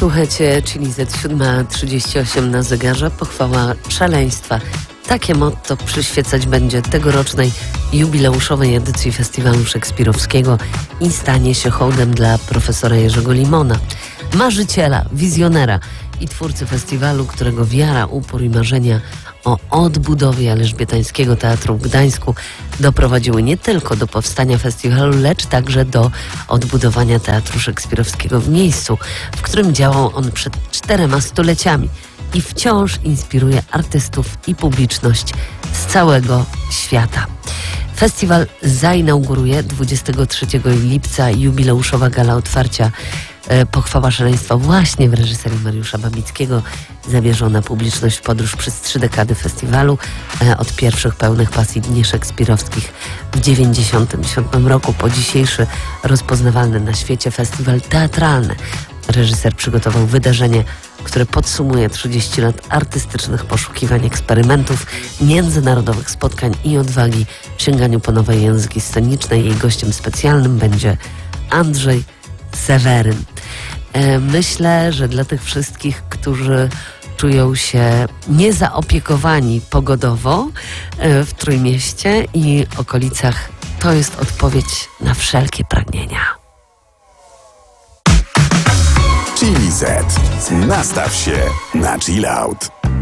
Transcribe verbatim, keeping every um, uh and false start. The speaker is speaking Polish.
Słuchajcie, Chili Z siódma trzydzieści osiem na zegarze, pochwała szaleństwa. Takie motto przyświecać będzie tegorocznej jubileuszowej edycji Festiwalu Szekspirowskiego i stanie się hołdem dla profesora Jerzego Limona, marzyciela, wizjonera i twórcy festiwalu, którego wiara, upór i marzenia o odbudowie elżbietańskiego teatru w Gdańsku doprowadziły nie tylko do powstania festiwalu, lecz także do odbudowania teatru szekspirowskiego w miejscu, w którym działał on przed czterema stuleciami i wciąż inspiruje artystów i publiczność z całego świata. Festiwal zainauguruje dwudziestego trzeciego lipca jubileuszowa gala otwarcia e, Pochwała szaleństwa właśnie w reżyserii Mariusza Babickiego zabierze na publiczność w podróż przez trzy dekady festiwalu e, od pierwszych pełnych pasji dni szekspirowskich w dziewięćdziesiątym siódmym roku po dzisiejszy rozpoznawalny na świecie festiwal teatralny. Reżyser przygotował wydarzenie, które podsumuje trzydzieści lat artystycznych poszukiwań, eksperymentów, międzynarodowych spotkań i odwagi w sięganiu po nowe języki sceniczne. Jej gościem specjalnym będzie Andrzej Seweryn. E, myślę, że dla tych wszystkich, którzy czują się niezaopiekowani pogodowo e, w Trójmieście i okolicach, to jest odpowiedź na wszelkie pragnienia. Chili Z. Nastaw się na chill out.